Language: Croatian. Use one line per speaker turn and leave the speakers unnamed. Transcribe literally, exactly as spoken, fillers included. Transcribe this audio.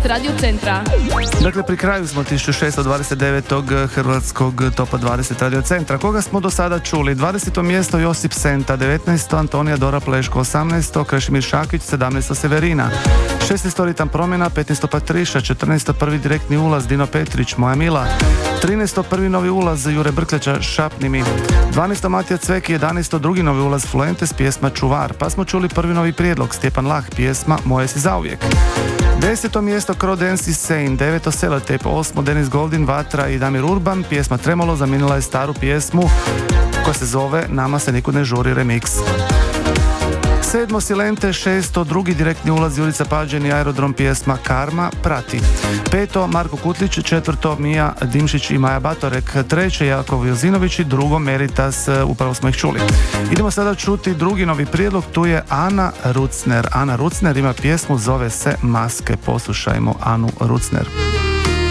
Radio Centra.
Dakle, pri kraju smo tisuću šesto dvadeset devetog hrvatskog topa dvadeset Radio Centra. Koga smo do sada čuli? dvadeseto mjesto Josip Senta, devetnaesto Antonija Dora Pleško, osamnaesto Krešimir Šakić, sedamnaesto Severina, šesnaesto Ritam Promjena, petnaesto Patriša, četrnaesto prvi direktni ulaz Dino Petrić, Moja Mila, trinaesto prvi novi ulaz Jure Brkljača, Šapni mi, dvanaesto Matija Cvek, jedanaesto drugi novi ulaz Fluentes, pjesma Čuvar, pa smo čuli prvi novi prijedlog Stjepan Lah, pjesma Moje si zauvijek. Deseto mjesto Crow Dance is Sane, deveto Selotejp, osmo Denis Goldin, Vatra i Damir Urban, pjesma Tremolo zamijenila je staru pjesmu koja se zove Nama se nikud ne žuri remix. Sedmo Silente, šesto drugi direktni ulaz Jurica Pađen i Aerodrom, pjesma Karma prati. Peto Marko Kutlić, četvrto Mija Dimšić i Maja Batorek, treće Jakov Jozinović i drugo Meritas, upravo smo ih čuli. Idemo sada čuti drugi novi prijedlog, tu je Ana Rucner. Ana Rucner ima pjesmu, zove se Maske. Poslušajmo Anu Rucner.